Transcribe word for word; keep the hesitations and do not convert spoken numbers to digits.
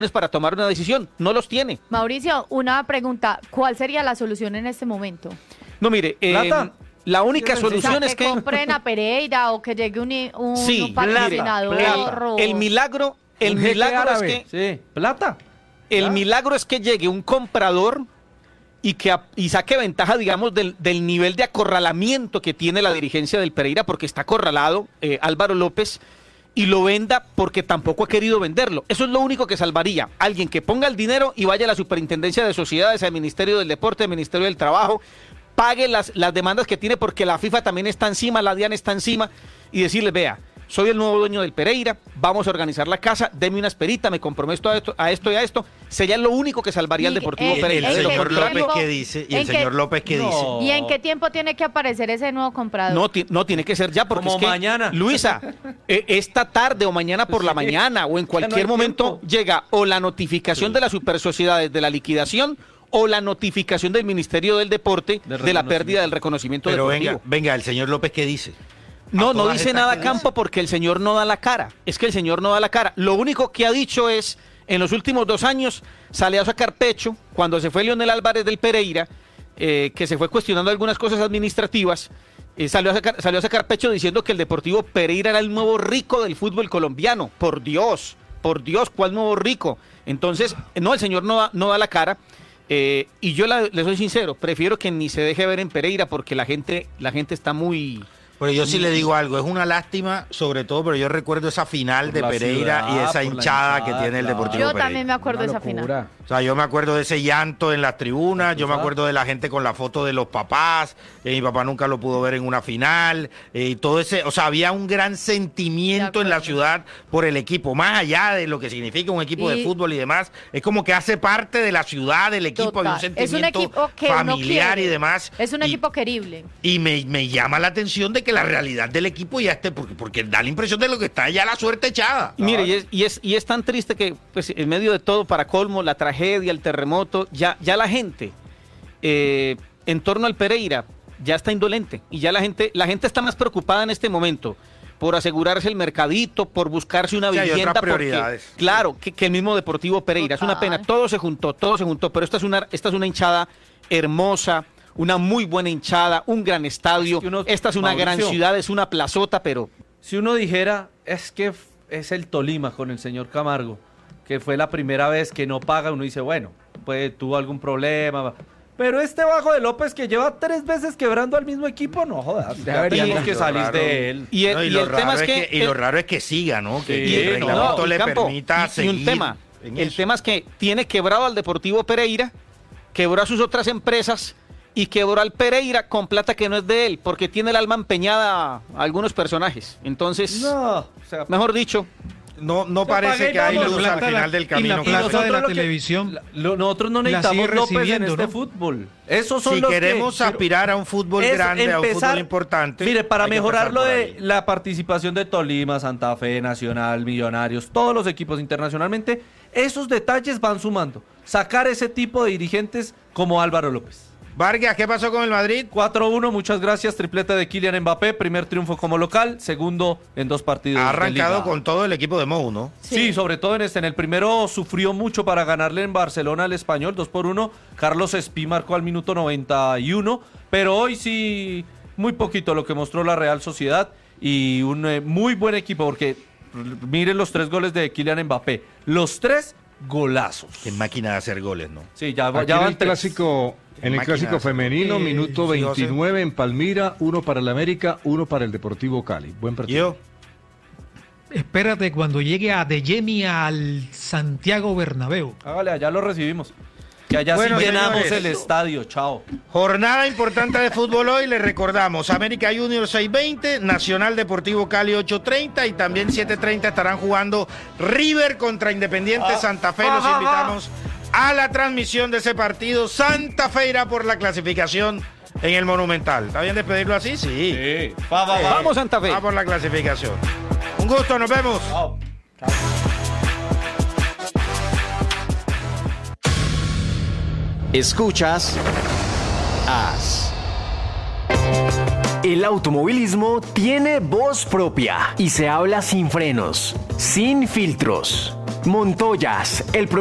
para tomar una decisión, no los tiene. Mauricio, una pregunta, ¿cuál sería la solución en este momento? No, mire, eh, la única solución o sea, es que que compren a Pereira o que llegue un, un, sí, un patrocinador. Plata, o... El milagro, el un milagro es que sí, plata. El ¿Ya? milagro es que llegue un comprador y que y saque ventaja, digamos, del, del nivel de acorralamiento que tiene la dirigencia del Pereira, porque está acorralado eh, Álvaro López, y lo venda porque tampoco ha querido venderlo. Eso es lo único que salvaría. Alguien que ponga el dinero y vaya a la Superintendencia de Sociedades, al Ministerio del Deporte, al Ministerio del Trabajo, pague las, las demandas que tiene, porque la FIFA también está encima, la DIAN está encima, y decirles, vea, soy el nuevo dueño del Pereira, vamos a organizar la casa, deme una esperita, me comprometo a esto, a esto y a esto. Sería lo único que salvaría al Deportivo el, Pereira. El, el señor López tiempo, que dice, y el qué, señor López que no. dice. ¿Y en qué tiempo tiene que aparecer ese nuevo comprador? No, ti, no tiene que ser ya, porque como es que, mañana. Luisa, eh, esta tarde o mañana por sí. la mañana o en cualquier no momento tiempo. llega o la notificación sí. de las supersociedades de la liquidación o la notificación del Ministerio del Deporte de, de la pérdida del reconocimiento Pero deportivo. venga, venga, el señor López, ¿qué dice? No, no dice nada Campo porque el señor no da la cara. Es que el señor no da la cara. Lo único que ha dicho es, en los últimos dos años, salió a sacar pecho cuando se fue Leonel Álvarez del Pereira, eh, que se fue cuestionando algunas cosas administrativas, eh, salió, a sacar, salió a sacar pecho diciendo que el Deportivo Pereira era el nuevo rico del fútbol colombiano. Por Dios, por Dios, ¿cuál nuevo rico? Entonces, no, el señor no da, no da la cara. Eh, y yo la, le soy sincero, prefiero que ni se deje ver en Pereira porque la gente, la gente está muy... Pero yo sí le digo algo, es una lástima, sobre todo, pero yo recuerdo esa final por de Pereira ciudad, y esa hinchada, hinchada que tiene el Deportivo Yo Pereira. también me acuerdo de esa final. O sea, yo me acuerdo de ese llanto en las tribunas, yo me acuerdo de la gente con la foto de los papás, eh, mi papá nunca lo pudo ver en una final, eh, y todo ese, o sea, había un gran sentimiento en la ciudad por el equipo, más allá de lo que significa un equipo y... de fútbol y demás, es como que hace parte de la ciudad, del equipo, Total. Hay un sentimiento es un equipo que familiar y demás. Es un y, equipo querible. Y me, me llama la atención de que la realidad del equipo ya esté, porque, porque da la impresión de lo que está ya la suerte echada. Y mire, y es, y es, y es tan triste que, pues, en medio de todo, para colmo, la tragedia, el terremoto, ya, ya la gente eh, en torno al Pereira ya está indolente. Y ya la gente, la gente está más preocupada en este momento por asegurarse el mercadito, por buscarse una sí, vivienda. Hay prioridades. Porque, claro, que, que el mismo Deportivo Pereira. Total. Es una pena, todo se juntó, todo se juntó, pero esta es una, esta es una hinchada hermosa, una muy buena hinchada, un gran estadio. Es que uno, esta es una Mauricio, gran ciudad, es una plazota, pero... Si uno dijera, es que es el Tolima con el señor Camargo, que fue la primera vez que no paga, uno dice, bueno, pues tuvo algún problema. Pero este Bajo de López que lleva tres veces quebrando al mismo equipo, no jodas, ya tenemos que salir raro, de él. Y, el, no, y, y el tema es que... que y el, lo raro es que siga, ¿no? Que, sí, que el reglamento no, le campo, y, permita seguir. Y un tema, el eso. tema es que tiene quebrado al Deportivo Pereira, quebró a sus otras empresas, y quebró al Pereira con plata que no es de él, porque tiene el alma empeñada a algunos personajes. Entonces, no, o sea, mejor dicho, no, no parece que hay luz al final la, del camino. Y la plata de la televisión, que, la, nosotros no necesitamos López en este ¿no? fútbol. Esos son si los queremos que, aspirar a un fútbol grande, empezar, a un fútbol importante. Mire, para mejorar lo de la participación de Tolima, Santa Fe, Nacional, Millonarios, todos los equipos internacionalmente, esos detalles van sumando. Sacar ese tipo de dirigentes como Álvaro López. Vargas, ¿qué pasó con el Madrid? cuatro uno, muchas gracias, triplete de Kylian Mbappé, primer triunfo como local, segundo en dos partidos. Ha arrancado con todo el equipo de Mou, ¿no? Sí. sí, sobre todo en este, en el primero sufrió mucho para ganarle en Barcelona al Español, dos por uno, Carlos Espí marcó al minuto noventa y uno, pero hoy sí, muy poquito lo que mostró la Real Sociedad y un eh, muy buen equipo, porque miren los tres goles de Kylian Mbappé, los tres golazos. Qué máquina de hacer goles, ¿no? Sí, ya, ya van el clásico... En el clásico femenino, sí, minuto veintinueve sí, en Palmira, uno para el América, uno para el Deportivo Cali. Buen partido. Yo. Espérate cuando llegue a Deyemi al Santiago Bernabéu. Hágale, allá lo recibimos. Que allá bueno, sí llenamos señores, el estadio, chao. Jornada importante de fútbol hoy, les recordamos, América Junior seis veinte, Nacional Deportivo Cali ocho treinta y también siete treinta estarán jugando River contra Independiente ah, Santa Fe. Los ah, invitamos a la transmisión de ese partido. Santa Fe irá por la clasificación en el Monumental. ¿Está bien despedirlo así? Sí. sí. Va, va, sí. va. Vamos Santa Fe. Va por la clasificación. Un gusto, nos vemos. Chao. Chao. Escuchas As. El automovilismo tiene voz propia y se habla sin frenos, sin filtros. Montoyas, el